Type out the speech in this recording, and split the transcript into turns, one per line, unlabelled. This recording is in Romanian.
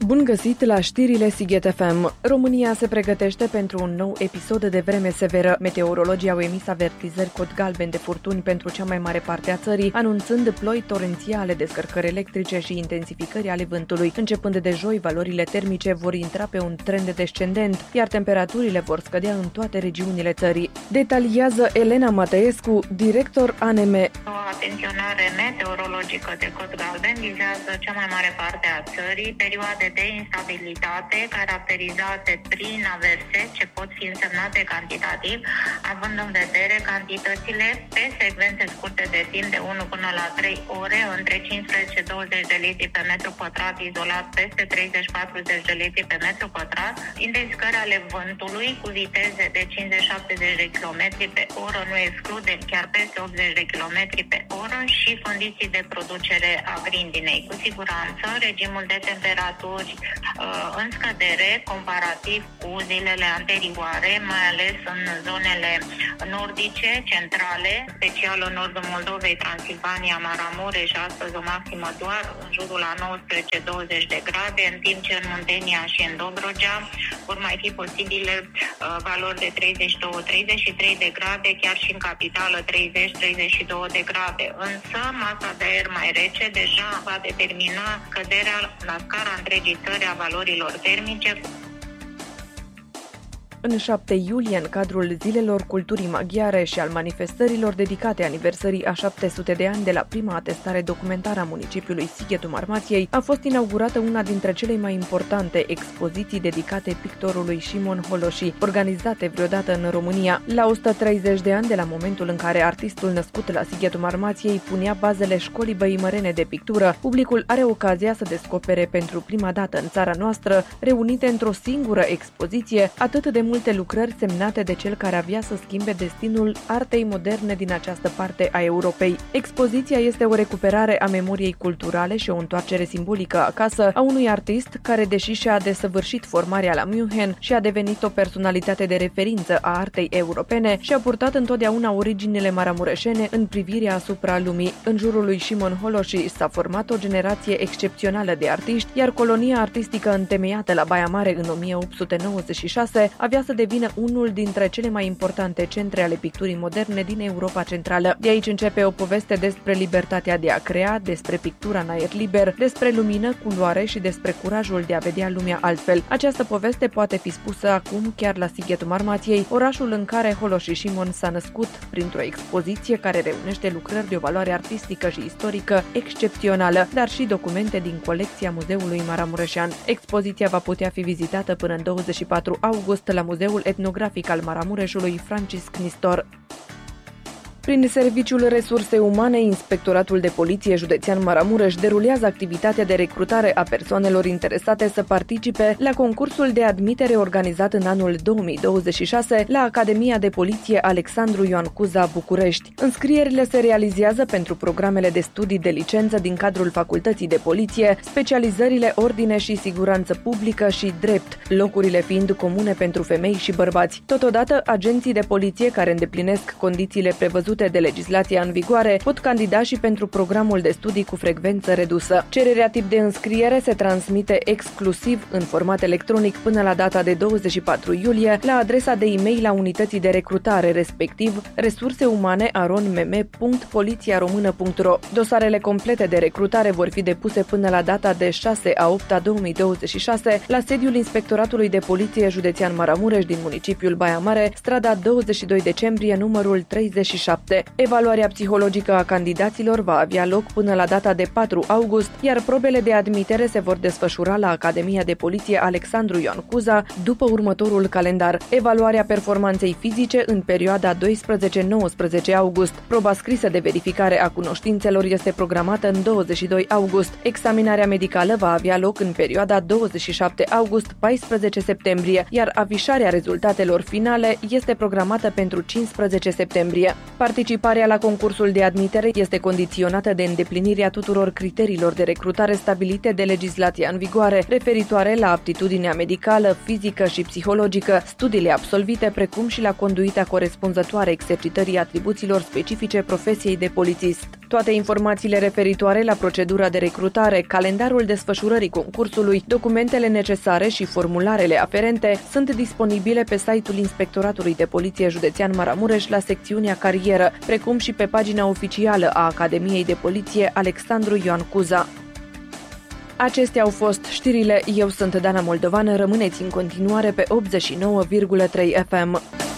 Bun găsit la știrile Sighet FM. România se pregătește pentru un nou episod de vreme severă. Meteorologii au emis avertizări cod galben de furtuni pentru cea mai mare parte a țării, anunțând ploi torențiale, descărcări electrice și intensificări ale vântului. Începând de joi, valorile termice vor intra pe un trend descendent, iar temperaturile vor scădea în toate regiunile țării. Detaliază Elena Matăescu, director ANM.
O atenționare meteorologică de cod galben vizează cea mai mare parte a țării, perioade de instabilitate caracterizate prin averse ce pot fi însemnate cantitativ, având în vedere cantitățile pe secvențe scurte de timp de 1 până la 3 ore, între 15-20 de litri pe metru pătrat, izolat peste 30-40 de litri pe metru pătrat, intensificări ale vântului cu viteze de 50-70 de km pe oră, nu excludem chiar peste 80 de km pe oră, și condiții de producere a grindinei. Cu siguranță, regimul de temperaturi în scădere comparativ cu zilele anterioare, mai ales în zonele nordice, centrale, special în nordul Moldovei, Transilvania, Maramureș, astăzi o maximă doar în jurul la 19-20 de grade, în timp ce în Muntenia și în Dobrogea vor mai fi posibile valori de 32-33 de grade, chiar și în capitală 30-32 de grade. Însă masa de aer mai rece deja va determina scăderea la scara întregii țări a valorilor termice.
În 7 iulie, în cadrul Zilelor Culturii Maghiare și al manifestărilor dedicate aniversării a 700 de ani de la prima atestare documentară a municipiului Sighetul Marmației, a fost inaugurată una dintre cele mai importante expoziții dedicate pictorului Șimon Holoși, organizate vreodată în România. La 130 de ani de la momentul în care artistul născut la Sighetul Marmației punea bazele școlii băimărene de pictură, publicul are ocazia să descopere pentru prima dată în țara noastră, reunite într-o singură expoziție, atât de multe lucrări semnate de cel care avea să schimbe destinul artei moderne din această parte a Europei. Expoziția este o recuperare a memoriei culturale și o întoarcere simbolică acasă a unui artist care, deși și-a desăvârșit formarea la München și a devenit o personalitate de referință a artei europene, și-a purtat întotdeauna originile maramureșene în privirea asupra lumii. În jurul lui Șimon Holoși s-a format o generație excepțională de artiști, iar colonia artistică întemeiată la Baia Mare în 1896 avea să devină unul dintre cele mai importante centre ale picturii moderne din Europa Centrală. De aici începe o poveste despre libertatea de a crea, despre pictura în aer liber, despre lumină, culoare și despre curajul de a vedea lumea altfel. Această poveste poate fi spusă acum chiar la Sighetul Marmației, orașul în care Holoși Șimon s-a născut, printr-o expoziție care reunește lucrări de o valoare artistică și istorică excepțională, dar și documente din colecția Muzeului Maramureșean. Expoziția va putea fi vizitată până în 24 august la Muzeul Etnografic al Maramureșului Francisc Nistor. Prin Serviciul Resurse Umane, Inspectoratul de Poliție Județean Maramureș derulează activitatea de recrutare a persoanelor interesate să participe la concursul de admitere organizat în anul 2026 la Academia de Poliție Alexandru Ioan Cuza, București. Înscrierile se realizează pentru programele de studii de licență din cadrul Facultății de Poliție, specializările Ordine și Siguranță Publică și Drept, locurile fiind comune pentru femei și bărbați. Totodată, agenții de poliție care îndeplinesc condițiile prevăzute de legislația în vigoare pot candida și pentru programul de studii cu frecvență redusă. Cererea tip de înscriere se transmite exclusiv în format electronic până la data de 24 iulie la adresa de e-mail a unității de recrutare, respectiv resurseumane@mme.polițiaromână.ro. Dosarele complete de recrutare vor fi depuse până la data de 6/8/2026 la sediul Inspectoratului de Poliție Județean Maramureș din municipiul Baia Mare, strada 22 decembrie, numărul 37. Evaluarea psihologică a candidaților va avea loc până la data de 4 august, iar probele de admitere se vor desfășura la Academia de Poliție Alexandru Ioan Cuza după următorul calendar. Evaluarea performanței fizice în perioada 12-19 august. Proba scrisă de verificare a cunoștințelor este programată în 22 august. Examinarea medicală va avea loc în perioada 27 august-14 septembrie, iar afișarea rezultatelor finale este programată pentru 15 septembrie. Participarea la concursul de admitere este condiționată de îndeplinirea tuturor criteriilor de recrutare stabilite de legislația în vigoare, referitoare la aptitudinea medicală, fizică și psihologică, studiile absolvite, precum și la conduita corespunzătoare exercitării atribuțiilor specifice profesiei de polițist. Toate informațiile referitoare la procedura de recrutare, calendarul desfășurării concursului, documentele necesare și formularele aferente sunt disponibile pe site-ul Inspectoratului de Poliție Județean Maramureș la secțiunea carieră, precum și pe pagina oficială a Academiei de Poliție Alexandru Ioan Cuza. Acestea au fost știrile. Eu sunt Dana Moldovan. Rămâneți în continuare pe 89,3 FM.